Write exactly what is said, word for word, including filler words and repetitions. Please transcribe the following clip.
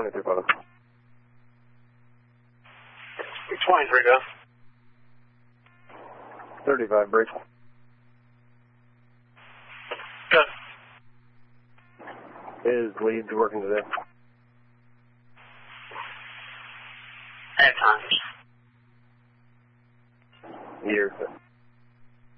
twenty-three photo. twenty-three, go. thirty-five, break. Good. Is leads working today? At times. Years.